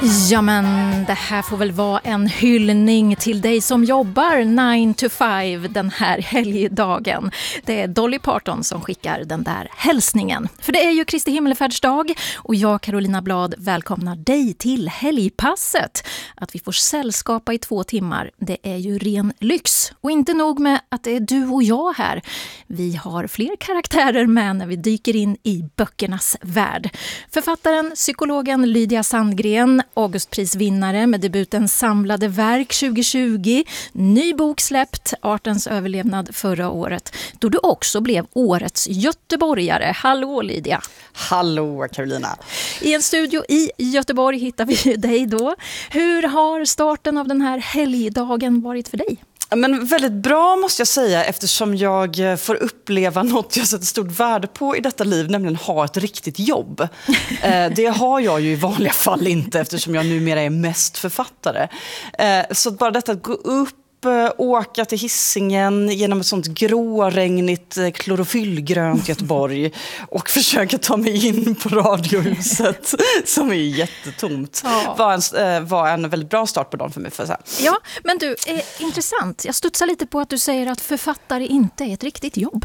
Ja, men det här får väl vara en hyllning till dig som jobbar 9 to 5 den här helgdagen. Det är Dolly Parton som skickar den där hälsningen. För det är ju Kristi himmelfärdsdag och jag, Carolina Blad, välkomnar dig till helgpasset. Att vi får sällskapa i 2 timmar, det är ju ren lyx. Och inte nog med att det är du och jag här. Vi har fler karaktärer med när vi dyker in i böckernas värld. Författaren, psykologen Lydia Sandgren, Augustprisvinnare med debuten Samlade verk 2020. Ny bok släppt, Artens överlevnad förra året. Då du också blev årets göteborgare. Hallå Lydia! Hallå Carolina! I en studio i Göteborg hittar vi dig då. Hur har starten av den här helgdagen varit för dig? Men väldigt bra måste jag säga, eftersom jag får uppleva något jag sätter stort värde på i detta liv, nämligen ha ett riktigt jobb. Det har jag ju i vanliga fall inte, eftersom jag numera är mest författare. Så bara detta att gå upp, åka till Hisingen genom ett sånt gråregnigt klorofyllgrönt Göteborg och försöka ta mig in på Radiohuset som är jättetomt. Ja. Var en väldigt bra start på dagen för mig, för så här. Ja, men du, intressant. Jag studsar lite på att du säger att författare inte är ett riktigt jobb.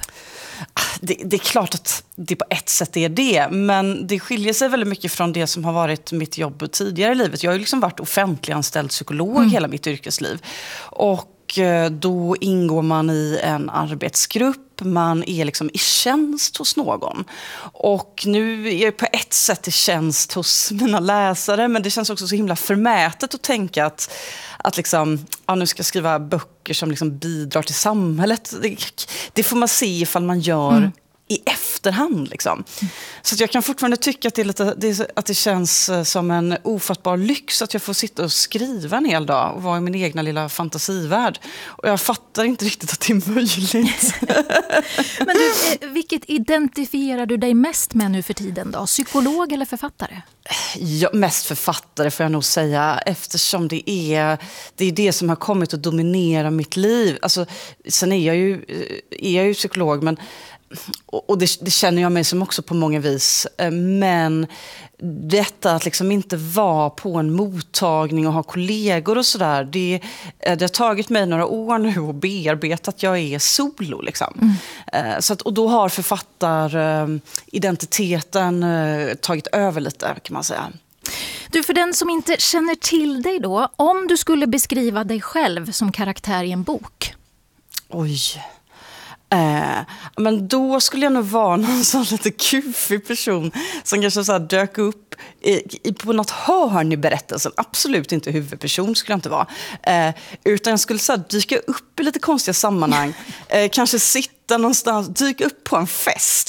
Det är klart att det på ett sätt är det, men det skiljer sig väldigt mycket från det som har varit mitt jobb tidigare i livet. Jag har ju liksom varit offentliganställd psykolog hela mitt yrkesliv, och då ingår man i en arbetsgrupp, man är liksom i tjänst hos någon. Och nu är jag på ett sätt i tjänst hos mina läsare, men det känns också så himla förmätet att tänka att liksom, nu ska jag skriva böcker som liksom bidrar till samhället. Det får man se ifall man gör i efterhand. Liksom. Så att jag kan fortfarande tycka att det känns som en ofattbar lyx att jag får sitta och skriva en hel dag och vara i min egna lilla fantasivärld. Och jag fattar inte riktigt att det är möjligt. Men du, vilket identifierar du dig mest med nu för tiden då? Psykolog eller författare? Ja, mest författare får jag nog säga, eftersom det är det som har kommit att dominera mitt liv. Alltså, sen är jag ju psykolog, men och det känner jag mig som också på många vis, men detta att liksom inte vara på en mottagning och ha kollegor och sådär, det har tagit mig några år nu att bearbeta att jag är solo liksom. Så att, och då har författaridentiteten tagit över lite, kan man säga. Du, för den som inte känner till dig då, om du skulle beskriva dig själv som karaktär i en bok? Oj. Men då skulle jag nog vara någon sån lite kufig person som kanske så här dök upp på något hörn i berättelsen. Absolut inte huvudperson skulle jag inte vara. Utan jag skulle så här dyka upp i lite konstiga sammanhang. Kanske sitta någonstans, dyka upp på en fest.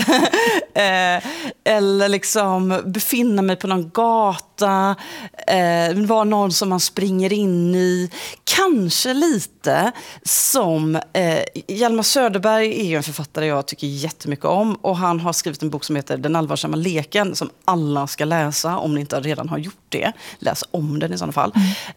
Eller liksom befinna mig på någon gata. Vara någon som man springer in i. Kanske lite som Hjalmar Söderberg är ju en författare jag tycker jättemycket om. Och han har skrivit en bok som heter Den allvarsamma leken, som alla ska läsa om ni inte redan har gjort det. Läs om den i sådana fall.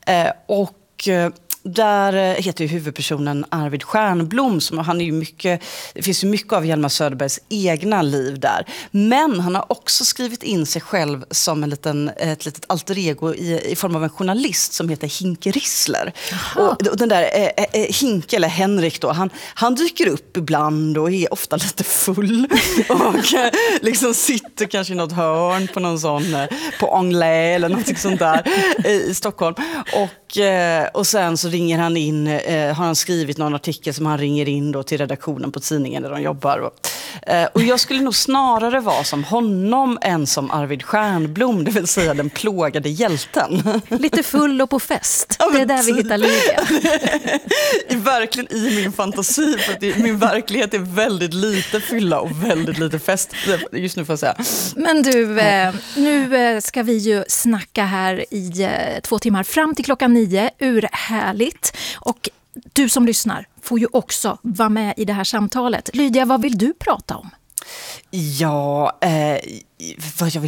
Där heter ju huvudpersonen Arvid Stjernblom, han är ju mycket, det finns ju mycket av Hjalmar Söderbergs egna liv där. Men han har också skrivit in sig själv som ett litet alter ego i form av en journalist som heter Hinke Rissler. Och den där Hinke, eller Henrik då, han dyker upp ibland och är ofta lite full och liksom sitter kanske i något hörn på någon sån, på Anglais eller något sånt där i Stockholm. Och sen så ringer han in, har han skrivit någon artikel som han ringer in då till redaktionen på tidningen där de jobbar. Och jag skulle nog snarare vara som honom än som Arvid Stjernblom, det vill säga den plågade hjälten. Lite full och på fest, det är där vi hittar Lydia. Verkligen i min fantasi, för att min verklighet är väldigt lite fylla och väldigt lite fest, just nu får jag säga. Men du, nu ska vi ju snacka här i 2 timmar fram till 9:00, urhärligt. Och du som lyssnar får ju också vara med i det här samtalet. Lydia, vad vill du prata om? Ja, vad jag vill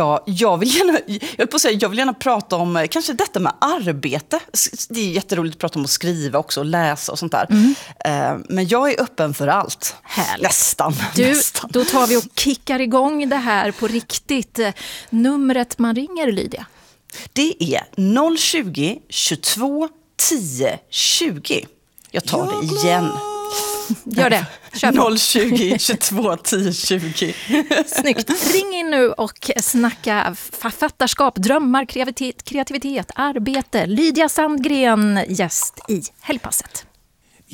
jag vill gärna prata om kanske detta med arbete. Det är jätteroligt att prata om att skriva också och läsa och sånt där. Men jag är öppen för allt. Härligt. Nästan. Då tar vi och kickar igång det här på riktigt. Numret man ringer, Lydia. Det är 020 22 10 20. Jag tar det igen. Gör det. Kör på. 020 22 10 20. Snyggt. Ring in nu och snacka författarskap, drömmar, kreativitet, arbete. Lydia Sandgren, gäst i Helgpasset.